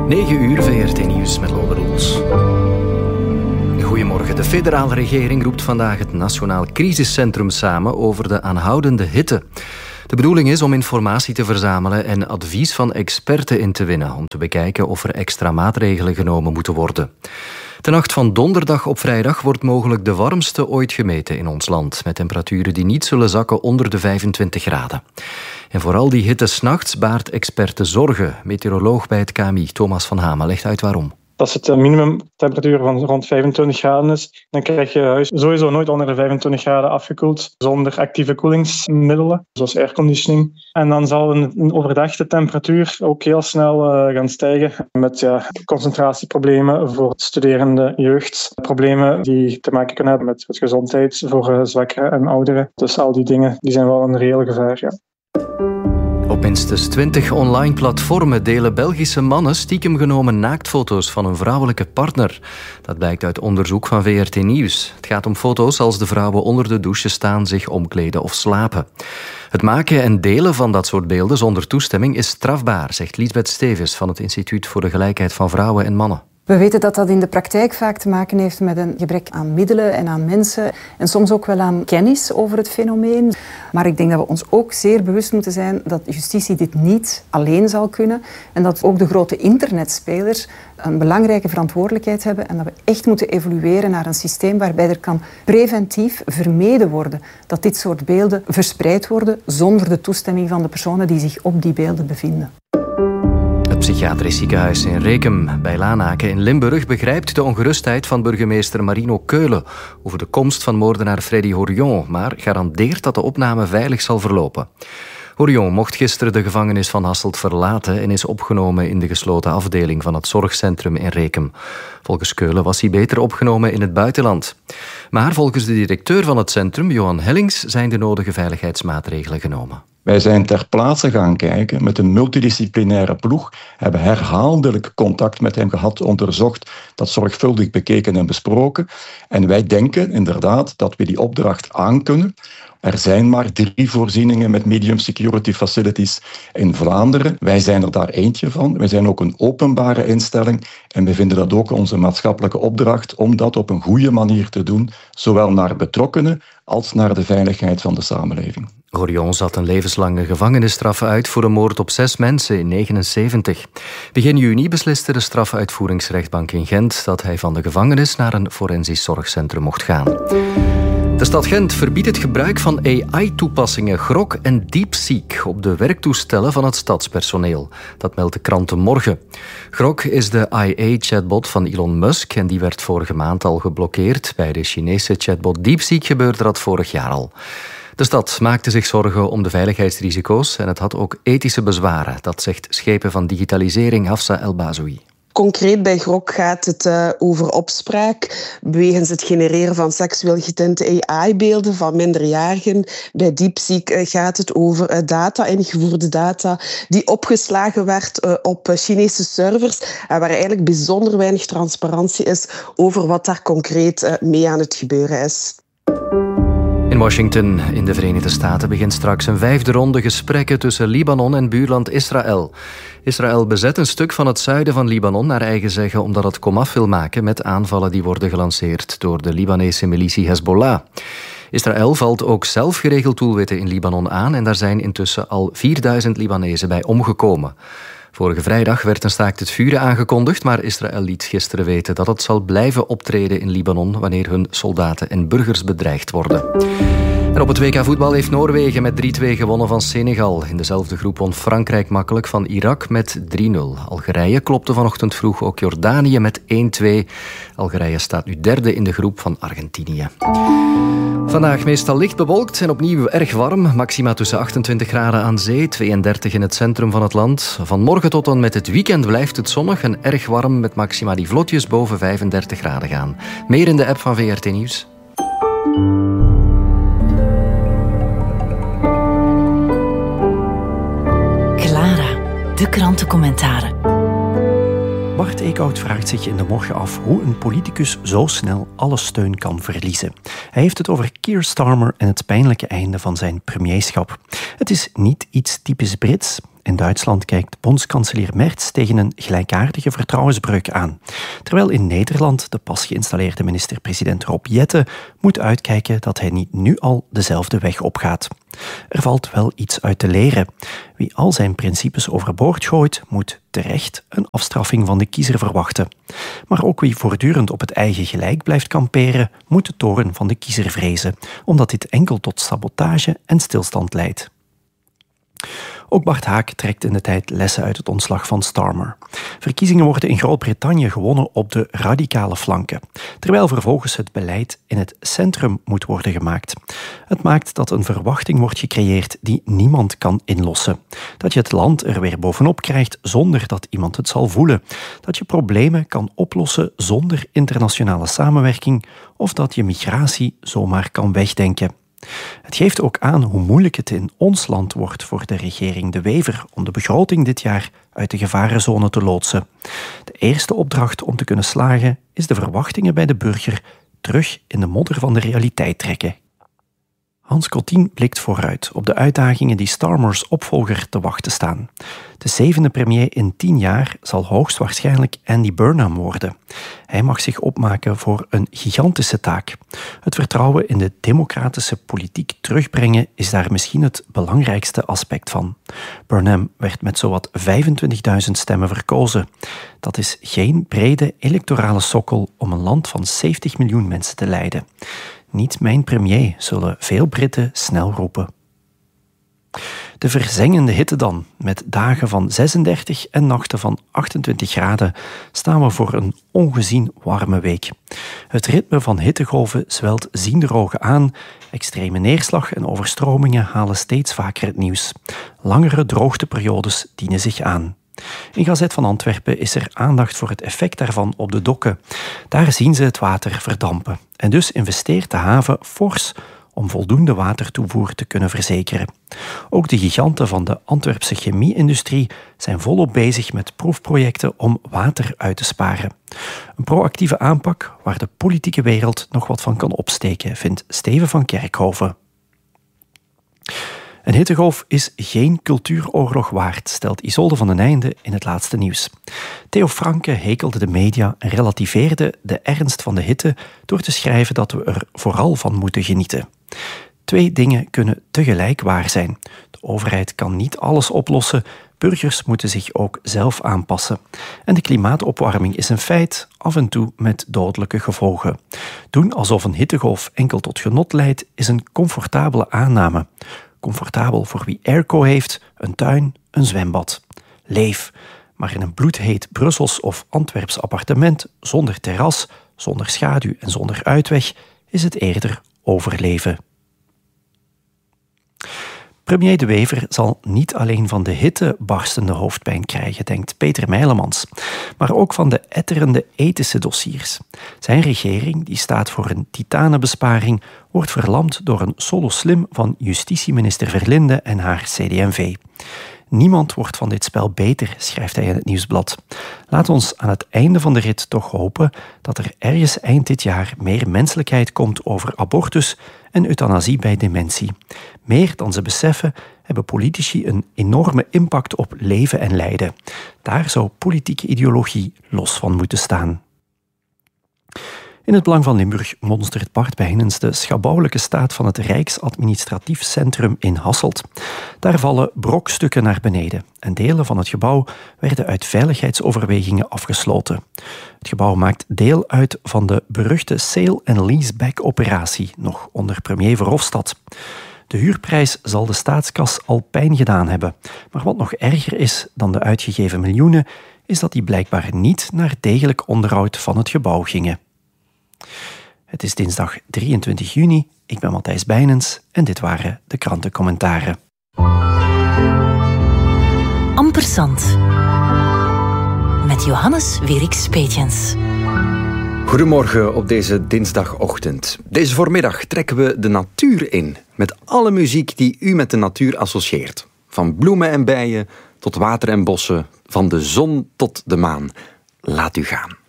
9 uur VRT Nieuws met Lode Roels. Goedemorgen. De federale regering roept vandaag het Nationaal Crisiscentrum samen over de aanhoudende hitte. De bedoeling is om informatie te verzamelen en advies van experten in te winnen, om te bekijken of er extra maatregelen genomen moeten worden. De nacht van donderdag op vrijdag wordt mogelijk de warmste ooit gemeten in ons land, met temperaturen die niet zullen zakken onder de 25 graden. En vooral die hitte 's nachts baart experten zorgen. Meteoroloog bij het KMI, Thomas van Hamen, legt uit waarom. Als het minimumtemperatuur van rond 25 graden is, dan krijg je huis sowieso nooit onder de 25 graden afgekoeld zonder actieve koelingsmiddelen, zoals airconditioning. En dan zal een overdag de temperatuur ook heel snel gaan stijgen met concentratieproblemen voor studerende jeugd. Problemen die te maken kunnen hebben met gezondheid voor zwakkeren en ouderen. Dus al die dingen die zijn wel een reëel gevaar, ja. Op minstens 20 online platformen delen Belgische mannen stiekem genomen naaktfoto's van een vrouwelijke partner. Dat blijkt uit onderzoek van VRT Nieuws. Het gaat om foto's als de vrouwen onder de douche staan, zich omkleden of slapen. Het maken en delen van dat soort beelden zonder toestemming is strafbaar, zegt Liesbeth Steves van het Instituut voor de Gelijkheid van Vrouwen en Mannen. We weten dat dat in de praktijk vaak te maken heeft met een gebrek aan middelen en aan mensen en soms ook wel aan kennis over het fenomeen. Maar ik denk dat we ons ook zeer bewust moeten zijn dat justitie dit niet alleen zal kunnen en dat ook de grote internetspelers een belangrijke verantwoordelijkheid hebben en dat we echt moeten evolueren naar een systeem waarbij er kan preventief vermeden worden dat dit soort beelden verspreid worden zonder de toestemming van de personen die zich op die beelden bevinden. Het psychiatrisch ziekenhuis in Rekem bij Lanaken in Limburg begrijpt de ongerustheid van burgemeester Marino Keulen over de komst van moordenaar Freddy Horion, maar garandeert dat de opname veilig zal verlopen. Horion mocht gisteren de gevangenis van Hasselt verlaten en is opgenomen in de gesloten afdeling van het zorgcentrum in Rekem. Volgens Keulen was hij beter opgenomen in het buitenland. Maar volgens de directeur van het centrum, Johan Hellings, zijn de nodige veiligheidsmaatregelen genomen. Wij zijn ter plaatse gaan kijken met een multidisciplinaire ploeg, hebben herhaaldelijk contact met hem gehad, onderzocht, dat zorgvuldig bekeken en besproken. En wij denken inderdaad dat we die opdracht aankunnen. Er zijn maar 3 voorzieningen met medium security facilities in Vlaanderen. Wij zijn er daar eentje van. Wij zijn ook een openbare instelling en we vinden dat ook onze maatschappelijke opdracht om dat op een goede manier te doen, zowel naar betrokkenen als naar de veiligheid van de samenleving. Horion zat een levenslange gevangenisstraf uit voor een moord op 6 mensen in 1979. Begin juni besliste de strafuitvoeringsrechtbank in Gent dat hij van de gevangenis naar een forensisch zorgcentrum mocht gaan. De stad Gent verbiedt het gebruik van AI-toepassingen Grok en DeepSeek op de werktoestellen van het stadspersoneel. Dat meldt de krant De Morgen. Grok is de IA-chatbot van Elon Musk en die werd vorige maand al geblokkeerd. Bij de Chinese chatbot DeepSeek gebeurde dat vorig jaar al. De stad maakte zich zorgen om de veiligheidsrisico's en het had ook ethische bezwaren. Dat zegt schepen van digitalisering Hafsa El Bazoui. Concreet bij Grok gaat het over opspraak, wegens het genereren van seksueel getinte AI-beelden van minderjarigen. Bij DeepSeek gaat het over data, ingevoerde data, die opgeslagen werd op Chinese servers en waar eigenlijk bijzonder weinig transparantie is over wat daar concreet mee aan het gebeuren is. In Washington, in de Verenigde Staten, begint straks een 5e ronde gesprekken tussen Libanon en buurland Israël. Israël bezet een stuk van het zuiden van Libanon, naar eigen zeggen, omdat het komaf wil maken met aanvallen die worden gelanceerd door de Libanese militie Hezbollah. Israël valt ook zelf geregeld doelwitten in Libanon aan en daar zijn intussen al 4000 Libanezen bij omgekomen. Vorige vrijdag werd een staakt het vuren aangekondigd, maar Israël liet gisteren weten dat het zal blijven optreden in Libanon wanneer hun soldaten en burgers bedreigd worden. En op het WK voetbal heeft Noorwegen met 3-2 gewonnen van Senegal. In dezelfde groep won Frankrijk makkelijk van Irak met 3-0. Algerije klopte vanochtend vroeg ook Jordanië met 1-2. Algerije staat nu 3e in de groep van Argentinië. Vandaag meestal licht bewolkt en opnieuw erg warm. Maxima tussen 28 graden aan zee, 32 in het centrum van het land. Van morgen tot en met het weekend blijft het zonnig en erg warm met maxima die vlotjes boven 35 graden gaan. Meer in de app van VRT Nieuws. Clara, de krantencommentaren. Bart Eickhout vraagt zich in de morgen af hoe een politicus zo snel alle steun kan verliezen. Hij heeft het over Keir Starmer en het pijnlijke einde van zijn premierschap. Het is niet iets typisch Brits. In Duitsland kijkt bondskanselier Merz tegen een gelijkaardige vertrouwensbreuk aan. Terwijl in Nederland de pas geïnstalleerde minister-president Rob Jetten moet uitkijken dat hij niet nu al dezelfde weg opgaat. Er valt wel iets uit te leren. Wie al zijn principes overboord gooit, moet terecht een afstraffing van de kiezer verwachten. Maar ook wie voortdurend op het eigen gelijk blijft kamperen, moet de toorn van de kiezer vrezen, omdat dit enkel tot sabotage en stilstand leidt. Ook Bart Haak trekt in de tijd lessen uit het ontslag van Starmer. Verkiezingen worden in Groot-Brittannië gewonnen op de radicale flanken, terwijl vervolgens het beleid in het centrum moet worden gemaakt. Het maakt dat een verwachting wordt gecreëerd die niemand kan inlossen. Dat je het land er weer bovenop krijgt zonder dat iemand het zal voelen. Dat je problemen kan oplossen zonder internationale samenwerking of dat je migratie zomaar kan wegdenken. Het geeft ook aan hoe moeilijk het in ons land wordt voor de regering De Wever om de begroting dit jaar uit de gevarenzone te loodsen. De eerste opdracht om te kunnen slagen is de verwachtingen bij de burger terug in de modder van de realiteit trekken. Hans Cottien blikt vooruit op de uitdagingen die Starmers opvolger te wachten staan. De 7e premier in 10 jaar zal hoogstwaarschijnlijk Andy Burnham worden. Hij mag zich opmaken voor een gigantische taak. Het vertrouwen in de democratische politiek terugbrengen is daar misschien het belangrijkste aspect van. Burnham werd met zowat 25.000 stemmen verkozen. Dat is geen brede electorale sokkel om een land van 70 miljoen mensen te leiden. Niet mijn premier, zullen veel Britten snel roepen. De verzengende hitte dan. Met dagen van 36 en nachten van 28 graden staan we voor een ongezien warme week. Het ritme van hittegolven zwelt zienderogen aan. Extreme neerslag en overstromingen halen steeds vaker het nieuws. Langere droogteperiodes dienen zich aan. In Gazet van Antwerpen is er aandacht voor het effect daarvan op de dokken. Daar zien ze het water verdampen. En dus investeert de haven fors om voldoende watertoevoer te kunnen verzekeren. Ook de giganten van de Antwerpse chemie-industrie zijn volop bezig met proefprojecten om water uit te sparen. Een proactieve aanpak waar de politieke wereld nog wat van kan opsteken, vindt Steven van Kerkhoven. Een hittegolf is geen cultuuroorlog waard, stelt Isolde van den Einde in het laatste nieuws. Theo Franke hekelde de media en relativeerde de ernst van de hitte door te schrijven dat we er vooral van moeten genieten. 2 dingen kunnen tegelijk waar zijn. De overheid kan niet alles oplossen, burgers moeten zich ook zelf aanpassen. En de klimaatopwarming is een feit, af en toe met dodelijke gevolgen. Doen alsof een hittegolf enkel tot genot leidt, is een comfortabele aanname. Comfortabel voor wie airco heeft, een tuin, een zwembad. Leef, maar in een bloedheet Brussels of Antwerps appartement, zonder terras, zonder schaduw en zonder uitweg, is het eerder overleven. Premier De Wever zal niet alleen van de hitte barstende hoofdpijn krijgen, denkt Peter Meilemans, maar ook van de etterende ethische dossiers. Zijn regering, die staat voor een titanenbesparing, wordt verlamd door een solo slim van justitieminister Verlinde en haar CD&V. Niemand wordt van dit spel beter, schrijft hij in het Nieuwsblad. Laat ons aan het einde van de rit toch hopen dat er ergens eind dit jaar meer menselijkheid komt over abortus en euthanasie bij dementie. Meer dan ze beseffen, hebben politici een enorme impact op leven en lijden. Daar zou politieke ideologie los van moeten staan. In het Belang van Limburg monstert Bart Bijnens de schabouwelijke staat van het Rijksadministratief Centrum in Hasselt. Daar vallen brokstukken naar beneden en delen van het gebouw werden uit veiligheidsoverwegingen afgesloten. Het gebouw maakt deel uit van de beruchte sale- en leaseback-operatie, nog onder premier Verhofstadt. De huurprijs zal de staatskas al pijn gedaan hebben, maar wat nog erger is dan de uitgegeven miljoenen, is dat die blijkbaar niet naar degelijk onderhoud van het gebouw gingen. Het is dinsdag 23 juni, ik ben Matthijs Bijnens en dit waren de krantencommentaren. Ampersand met Johannes Wierix-Peetjens. Goedemorgen op deze dinsdagochtend. Deze voormiddag trekken we de natuur in met alle muziek die u met de natuur associeert. Van bloemen en bijen tot water en bossen, van de zon tot de maan. Laat u gaan.